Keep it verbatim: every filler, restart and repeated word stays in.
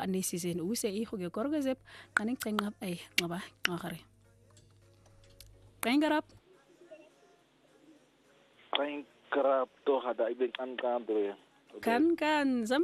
anisizin use iho ge korgezep qaning qengab ay ngaba ngare qengarap qengarap to hada ibig kan kan kan kan